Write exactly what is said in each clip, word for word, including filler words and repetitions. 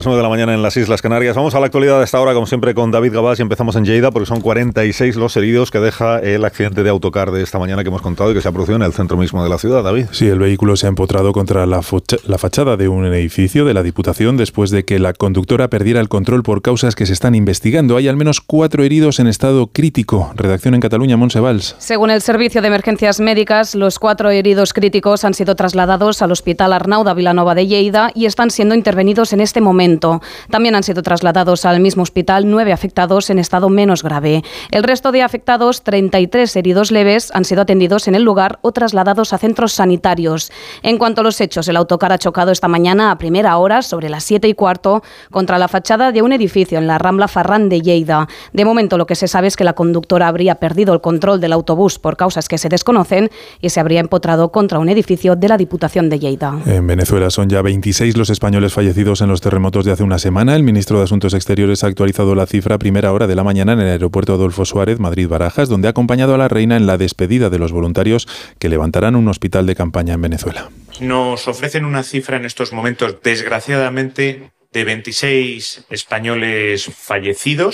nueve de la mañana en las Islas Canarias. Vamos a la actualidad de esta hora, como siempre, con David Gabás, y empezamos en Lleida, porque son cuarenta y seis los heridos que deja el accidente de autocar de esta mañana que hemos contado y que se ha producido en el centro mismo de la ciudad, David. Sí, el vehículo se ha empotrado contra la, la fachada de un edificio de la Diputación después de que la conductora perdiera el control por causas que se están investigando. Hay al menos cuatro heridos en estado crítico. Redacción en Cataluña, Montse Valls. Según el Servicio de Emergencias Médicas, los cuatro heridos críticos han sido trasladados al Hospital Arnau de Vilanova de Lleida y están siendo intervenidos en este momento. También han sido trasladados al mismo hospital nueve afectados en estado menos grave. El resto de afectados, treinta y tres heridos leves, han sido atendidos en el lugar o trasladados a centros sanitarios. En cuanto a los hechos, el autocar ha chocado esta mañana a primera hora, sobre las siete y cuarto, contra la fachada de un edificio en la Rambla Farran de Lleida. De momento, lo que se sabe es que la conductora habría perdido el control del autobús por causas que se desconocen y se habría empotrado contra un edificio de la Diputación de Lleida. En Venezuela son ya veintiséis los españoles fallecidos en los terremotos de hace una semana. El ministro de Asuntos Exteriores ha actualizado la cifra a primera hora de la mañana en el aeropuerto Adolfo Suárez, Madrid-Barajas, donde ha acompañado a la reina en la despedida de los voluntarios que levantarán un hospital de campaña en Venezuela. Nos ofrecen una cifra en estos momentos, desgraciadamente, de veintiséis españoles fallecidos,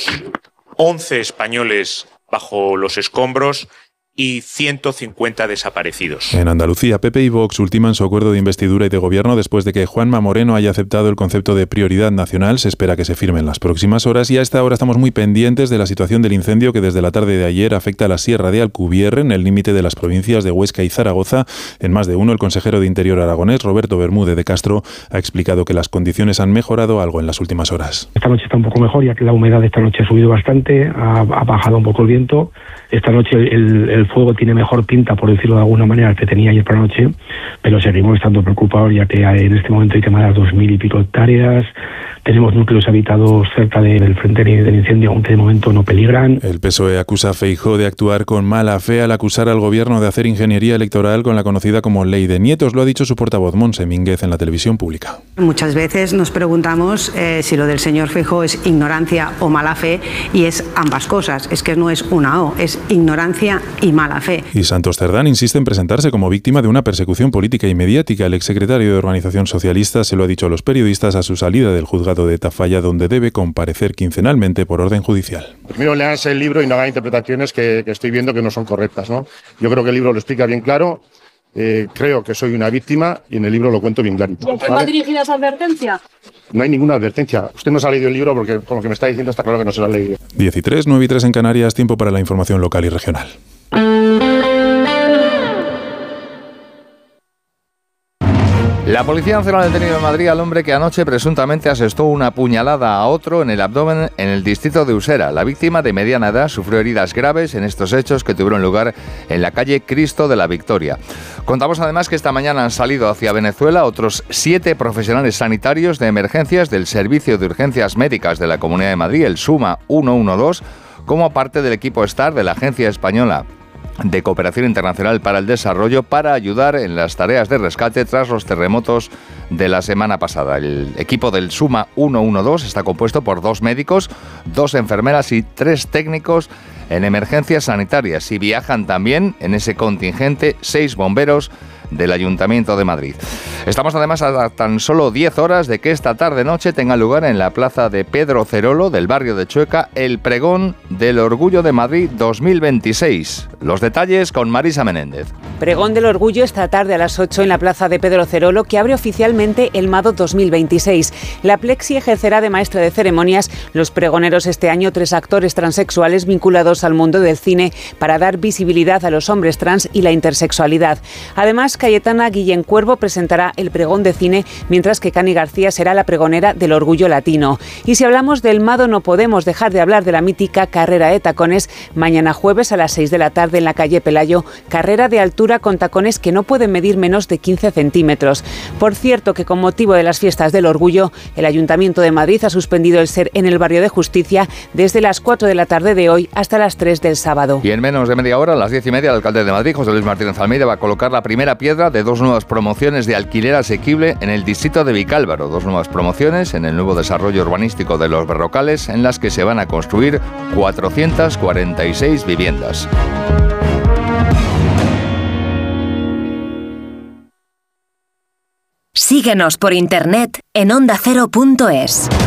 once españoles bajo los escombros y ciento cincuenta desaparecidos. En Andalucía, P P y Vox ultiman su acuerdo de investidura y de gobierno después de que Juanma Moreno haya aceptado el concepto de prioridad nacional. Se espera que se firme en las próximas horas y a esta hora estamos muy pendientes de la situación del incendio que desde la tarde de ayer afecta a la Sierra de Alcubierre, en el límite de las provincias de Huesca y Zaragoza. En más de uno, el consejero de Interior aragonés, Roberto Bermúdez de Castro, ha explicado que las condiciones han mejorado algo en las últimas horas. Esta noche está un poco mejor, ya que la humedad de esta noche ha subido bastante, ha, ha bajado un poco el viento. Esta noche el, el fuego tiene mejor pinta, por decirlo de alguna manera, que tenía ayer por la noche, pero seguimos estando preocupados, ya que en este momento hay quemadas dos mil y pico hectáreas. Tenemos núcleos habitados cerca del frente del incendio, aunque de momento no peligran. El P S O E acusa a Feijóo de actuar con mala fe al acusar al gobierno de hacer ingeniería electoral con la conocida como Ley de Nietos. Lo ha dicho su portavoz, Montse Mínguez, en la televisión pública. Muchas veces nos preguntamos eh, si lo del señor Feijóo es ignorancia o mala fe, y es ambas cosas. Es que no es una o, es ignorancia y mala fe. Y Santos Cerdán insiste en presentarse como víctima de una persecución política y mediática. El exsecretario de Organización Socialista se lo ha dicho a los periodistas a su salida del juzgado de Tafalla, donde debe comparecer quincenalmente por orden judicial. Primero leanse el libro y no hagan interpretaciones que, que estoy viendo que no son correctas, ¿no? Yo creo que el libro lo explica bien claro. Eh, creo que soy una víctima y en el libro lo cuento bien clarito. ¿Y a quién va dirigida esa advertencia? No hay ninguna advertencia. Usted no se ha leído el libro porque con lo que me está diciendo está claro que no se lo ha leído. diez y tres, nueve y tres en Canarias, tiempo para la información local y regional. La Policía Nacional ha detenido en Madrid al hombre que anoche presuntamente asestó una puñalada a otro en el abdomen en el distrito de Usera. La víctima, de mediana edad, sufrió heridas graves en estos hechos que tuvieron lugar en la calle Cristo de la Victoria. Contamos además que esta mañana han salido hacia Venezuela otros siete profesionales sanitarios de emergencias del Servicio de Urgencias Médicas de la Comunidad de Madrid, el SUMA ciento doce, como parte del equipo STAR de la Agencia Española de Cooperación Internacional para el Desarrollo, para ayudar en las tareas de rescate tras los terremotos de la semana pasada. El equipo del SUMA ciento doce está compuesto por dos médicos, dos enfermeras y tres técnicos en emergencias sanitarias, y viajan también en ese contingente seis bomberos del Ayuntamiento de Madrid. Estamos además a tan solo diez horas de que esta tarde-noche tenga lugar en la plaza de Pedro Cerolo del barrio de Chueca el pregón del Orgullo de Madrid dos mil veintiséis. Los detalles con Marisa Menéndez. Pregón del Orgullo esta tarde a las ocho en la plaza de Pedro Cerolo, que abre oficialmente el MADO dos mil veintiséis. La Plexi ejercerá de maestra de ceremonias. Los pregoneros este año, tres actores transexuales vinculados al mundo del cine, para dar visibilidad a los hombres trans y la intersexualidad. Además, Cayetana Guillén Cuervo presentará el pregón de cine, mientras que Cani García será la pregonera del Orgullo Latino. Y si hablamos del MADO, no podemos dejar de hablar de la mítica carrera de tacones. Mañana jueves a las seis de la tarde en la calle Pelayo, carrera de altura con tacones que no pueden medir menos de quince centímetros. Por cierto, que con motivo de las fiestas del Orgullo, el Ayuntamiento de Madrid ha suspendido el SER en el barrio de Justicia desde las cuatro de la tarde de hoy hasta las tres del sábado. Y en menos de media hora, a las diez y media, el alcalde de Madrid, José Luis Martínez Almeida, va a colocar la primera piedra de dos nuevas promociones de alquiler asequible en el distrito de Vicálvaro. Dos nuevas promociones en el nuevo desarrollo urbanístico de Los Berrocales, en las que se van a construir cuatrocientas cuarenta y seis viviendas. Sigue Síguenos por internet en onda cero punto es.